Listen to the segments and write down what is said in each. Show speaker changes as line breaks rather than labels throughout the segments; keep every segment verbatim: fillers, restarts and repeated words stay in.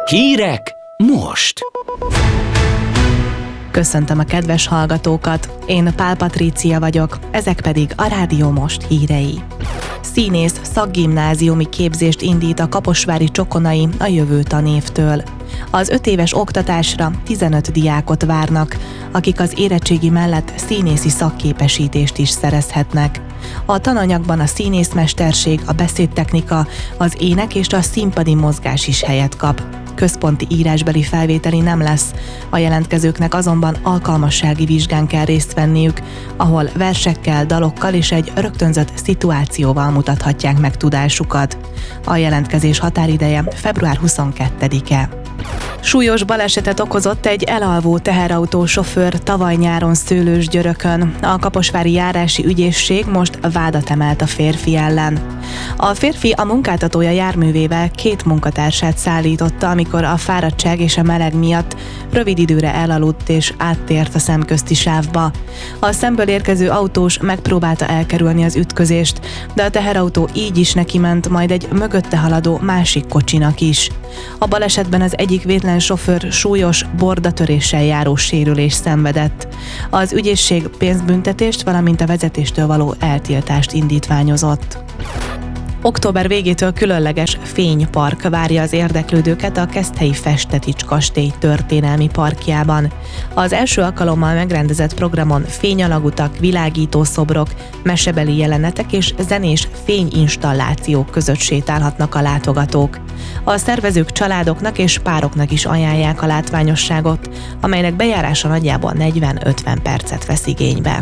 Hírek most!
Köszöntöm a kedves hallgatókat, én Pál Patrícia vagyok, ezek pedig a Rádió Most hírei. Színész szakgimnáziumi képzést indít a kaposvári Csokonai a jövő tanévtől. Az öt éves oktatásra tizenöt diákot várnak, akik az érettségi mellett színészi szakképesítést is szerezhetnek. A tananyagban a színészmesterség, a beszédtechnika, az ének és a színpadi mozgás is helyet kap. Központi írásbeli felvételi nem lesz, a jelentkezőknek azonban alkalmassági vizsgán kell részt venniük, ahol versekkel, dalokkal és egy rögtönzött szituációval mutathatják meg tudásukat. A jelentkezés határideje február huszonkettedike. Súlyos balesetet okozott egy elalvó teherautó sofőr tavaly nyáron Szőlősgyörökön. A kaposvári járási ügyészség most vádat emelt a férfi ellen. A férfi a munkáltatója járművével két munkatársát szállította, amikor a fáradtság és a meleg miatt rövid időre elaludt és áttért a szemközti sávba. A szemből érkező autós megpróbálta elkerülni az ütközést, de a teherautó így is nekiment, majd egy mögötte haladó másik kocsinak is. A balesetben az egyik vétlen sofőr súlyos bordatöréssel járó sérülés szenvedett. Az ügyészség pénzbüntetést, valamint a vezetéstől való eltiltást indítványozott. Október végétől különleges fénypark várja az érdeklődőket a Keszthelyi Festetics kastély történelmi parkjában. Az első alkalommal megrendezett programon fényalagutak, világító szobrok, mesebeli jelenetek és zenés fényinstallációk között sétálhatnak a látogatók. A szervezők családoknak és pároknak is ajánlják a látványosságot, amelynek bejárása nagyjából negyven-ötven percet vesz igénybe.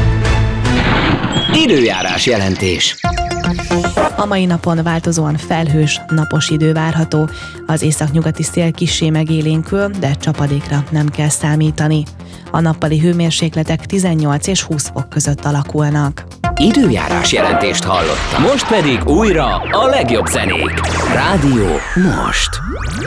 Időjárás jelentés.
A mai napon változóan felhős, napos idő várható, az északnyugati szél kissé megélénkül, de csapadékra nem kell számítani. A nappali hőmérsékletek tizennyolc és húsz fok között alakulnak.
Időjárás jelentést hallottam. Most pedig újra a legjobb zenék. Rádió Most.